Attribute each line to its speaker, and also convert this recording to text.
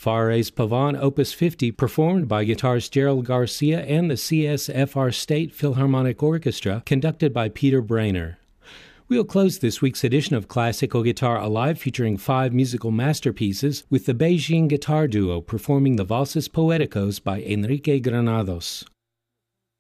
Speaker 1: Fares Pavon, Opus 50, performed by guitarist Gerald Garcia and the CSFR State Philharmonic Orchestra, conducted by Peter Brainer. We'll close this week's edition of Classical Guitar Alive, featuring 5 musical masterpieces, with the Beijing Guitar Duo performing the Valses Poeticos by Enrique Granados.